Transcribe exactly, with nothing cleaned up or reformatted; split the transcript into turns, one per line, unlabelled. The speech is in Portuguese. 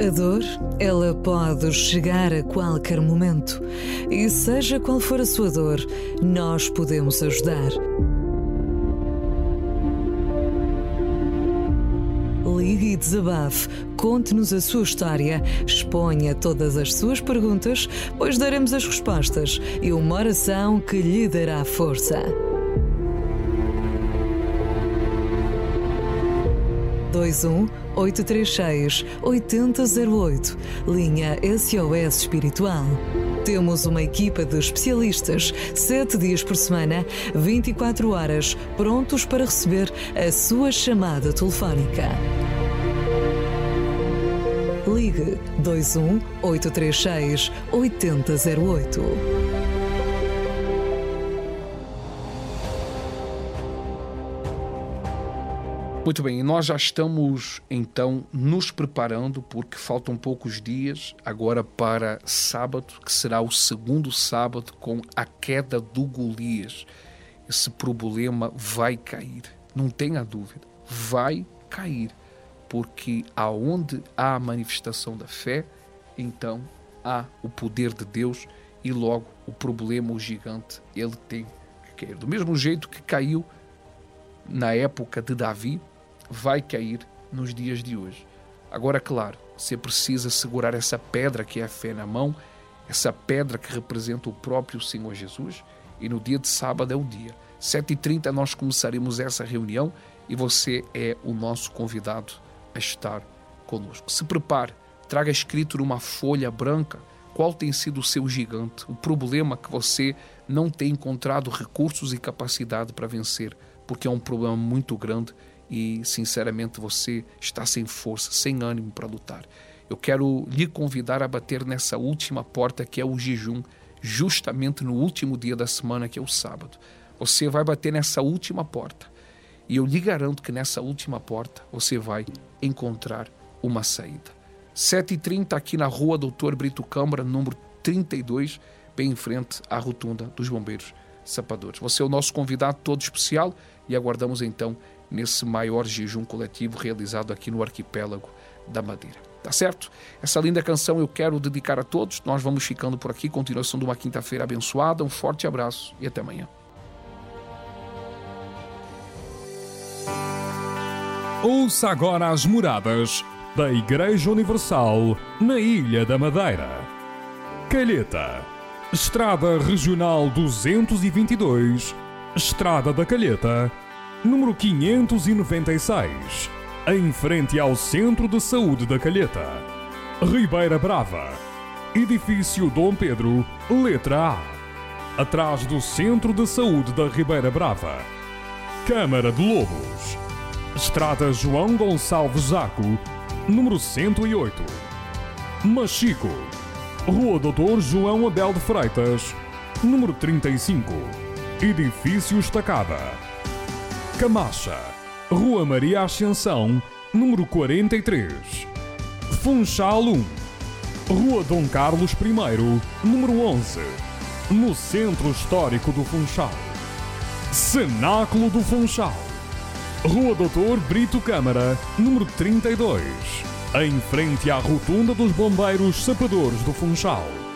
A dor, ela pode chegar a qualquer momento. E seja qual for a sua dor, nós podemos ajudar. Ligue e desabafe, conte-nos a sua história, exponha todas as suas perguntas, pois daremos as respostas e uma oração que lhe dará força. dois um oito três seis oito zero zero oito, linha S O S Espiritual. Temos uma equipa de especialistas, sete dias por semana, vinte e quatro horas, prontos para receber a sua chamada telefónica. Ligue dois um oito três seis oito zero zero oito.
Muito bem, e nós já estamos então nos preparando, porque faltam poucos dias agora para sábado, que será o segundo sábado com a queda do Golias. Esse problema vai cair, não tenha dúvida, vai cair, porque aonde há a manifestação da fé, então há o poder de Deus e logo o problema, o gigante, ele tem que cair. Do mesmo jeito que caiu na época de Davi, vai cair nos dias de hoje. Agora, claro, você precisa segurar essa pedra que é a fé na mão, essa pedra que representa o próprio Senhor Jesus, e no dia de sábado é o dia. sete e trinta nós começaremos essa reunião e você é o nosso convidado a estar conosco. Se prepare, traga escrito numa folha branca qual tem sido o seu gigante, o problema que você não tem encontrado recursos e capacidade para vencer, porque é um problema muito grande e, sinceramente, você está sem força, sem ânimo para lutar. Eu quero lhe convidar a bater nessa última porta, que é o jejum, justamente no último dia da semana, que é o sábado. Você vai bater nessa última porta e eu lhe garanto que nessa última porta você vai encontrar uma saída. sete e trinta aqui na rua Doutor Brito Câmara, número trinta e dois, bem em frente à rotunda dos Bombeiros Sapadores. Você é o nosso convidado todo especial e aguardamos então nesse maior jejum coletivo realizado aqui no arquipélago da Madeira. Tá certo? Essa linda canção eu quero dedicar a todos. Nós vamos ficando por aqui. Continuação de uma quinta-feira abençoada. Um forte abraço e até amanhã.
Ouça agora as moradas da Igreja Universal na Ilha da Madeira. Calheta, Estrada Regional duzentos e vinte e dois, Estrada da Calheta, número quinhentos e noventa e seis, em frente ao Centro de Saúde da Calheta. Ribeira Brava, Edifício Dom Pedro, letra A, atrás do Centro de Saúde da Ribeira Brava. Câmara de Lobos, Estrada João Gonçalves Zaco, número cento e oito. Machico, Rua Doutor João Abel de Freitas, número trinta e cinco, Edifício Estacada. Camacha, Rua Maria Ascensão, número quarenta e três. Funchal um, Rua Dom Carlos I, número onze, no Centro Histórico do Funchal. Cenáculo do Funchal, Rua Doutor Brito Câmara, número trinta e dois, em frente à rotunda dos Bombeiros Sapadores do Funchal.